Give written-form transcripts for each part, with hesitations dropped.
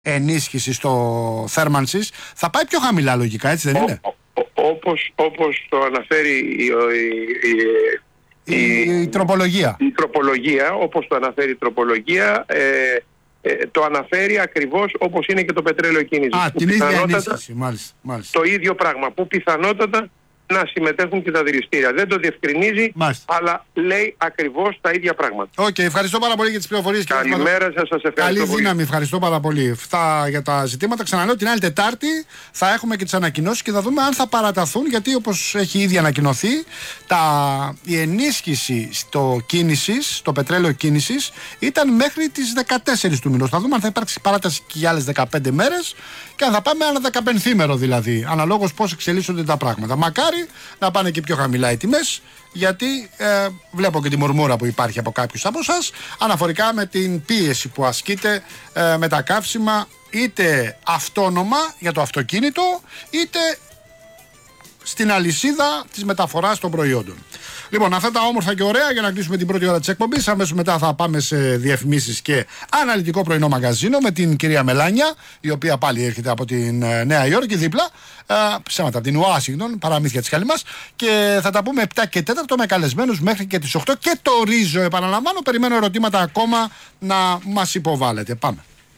ενίσχυση στο θέρμανσης, θα πάει πιο χαμηλά λογικά, έτσι δεν είναι? Όπως το αναφέρει η τροπολογία. Η τροπολογία, όπως το αναφέρει η τροπολογία, το αναφέρει ακριβώς όπως είναι και το πετρέλαιο κίνησης. Την ίδια ενίσχυση, μάλιστα. Το ίδιο πράγμα, που πιθανότατα να συμμετέχουν και τα δηληστήρια. Δεν το διευκρινίζει, αλλά λέει ακριβώς τα ίδια πράγματα. Ευχαριστώ πάρα πολύ για τις πληροφορίες. Καλημέρα σας, σας ευχαριστώ. Καλή πολύ. δύναμη, ευχαριστώ πάρα πολύ. Αυτά για τα ζητήματα. Ξαναλέω, την άλλη Τετάρτη θα έχουμε και τις ανακοινώσεις και θα δούμε αν θα παραταθούν, γιατί όπως έχει ήδη ανακοινωθεί, η ενίσχυση στο πετρέλαιο κίνησης ήταν μέχρι τις 14 του μηνός. Θα δούμε αν θα υπάρξει παράταση και για άλλες 15 μέρες και αν θα πάμε ένα 15ήμερο δηλαδή, αναλόγως πώς εξελίσσονται τα πράγματα. Μακάρι να πάνε και πιο χαμηλά οι τιμές, γιατί βλέπω και τη μουρμούρα που υπάρχει από κάποιους από εσάς αναφορικά με την πίεση που ασκείται με τα καύσιμα, είτε αυτόνομα για το αυτοκίνητο, είτε στην αλυσίδα της μεταφοράς των προϊόντων. Λοιπόν, αυτά τα όμορφα και ωραία για να κλείσουμε την πρώτη ώρα της εκπομπής. Αμέσως μετά θα πάμε σε διαφημίσεις και αναλυτικό πρωινό μαγαζίνο με την κυρία Μελάνια, η οποία πάλι έρχεται από την Νέα Υόρκη δίπλα, ψέματα από την Ουάσιγκτον, παραμύθια της καλή μας, και θα τα πούμε 7 και 4 με καλεσμένους μέχρι και τις 8 και το ρίζο, επαναλαμβάνω, περιμένω ερωτήματα ακόμα να μας υποβάλλετε. Πάμε.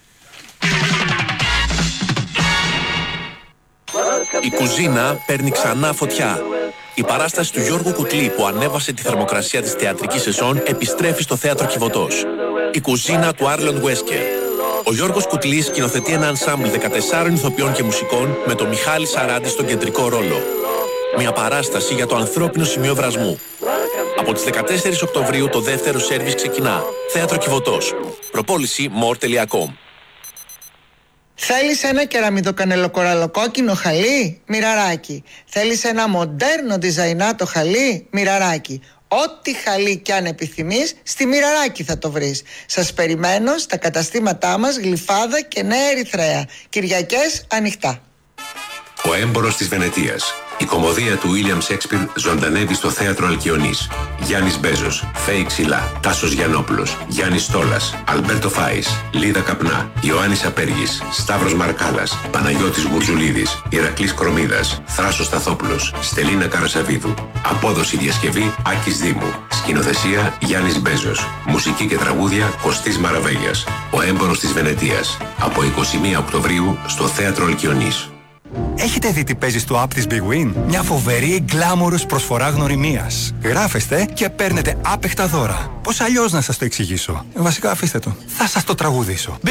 Η κουζίνα παίρνει ξανά φωτιά. Η παράσταση του Γιώργου Κουτλή που ανέβασε τη θερμοκρασία της θεατρικής σεζόν επιστρέφει στο θέατρο Κιβωτός. Η κουζίνα του Άρλον Βέσκερ. Ο Γιώργος Κουτλής σκηνοθετεί ένα ενσάμπλ 14 ηθοποιών και μουσικών με τον Μιχάλη Σαράντη στον κεντρικό ρόλο. Μια παράσταση για το ανθρώπινο σημείο βρασμού. Από τις 14 Οκτωβρίου το δεύτερο σέρβις ξεκινά. Θέατρο Κιβωτός. Προπόληση more.com. Θέλεις ένα κεραμιδοκανελοκοραλοκόκκινο χαλί? Μοιραράκι. Θέλεις ένα μοντέρνο διζαϊνάτο χαλί? Μοιραράκι. Ό,τι χαλί κι αν επιθυμείς, στη Μοιραράκι θα το βρεις. Σας περιμένω στα καταστήματά μας Γλυφάδα και Νέα Ερυθρέα. Κυριακές ανοιχτά. Ο έμπορος της Βενετίας. Η κωμωδία του William Shakespeare ζωντανεύει στο θέατρο Αλκιονής. Γιάννης Μπέζος, Φέη Ξυλά, Τάσος Γιαννόπουλος, Γιάννης Στόλας, Αλμπέρτο Φάης, Λίδα Καπνά, Ιωάννης Απέργης, Σταύρος Μαρκάλας, Παναγιώτης Γουρζουλίδης, Ηρακλής Κρομίδας, Θράσος Σταθόπουλος, Στελίνα Καρασαβίδου. Απόδοση διασκευή Άκης Δήμου. Σκηνοθεσία Γιάννης Μπέζος. Μουσική και τραγούδια Κωστής Μαραβέγιας. Ο έμπορος της Βενετίας. Από 21 Οκτωβρίου στο θέατρο Αλκιονής. Έχετε δει τι παίζει στο app της Big Win? Μια φοβερή γκλάμορους προσφορά γνωριμίας. Γράφεστε και παίρνετε άπεχτα δώρα. Πώς αλλιώς να σας το εξηγήσω? Βασικά αφήστε το. Θα σας το τραγουδήσω.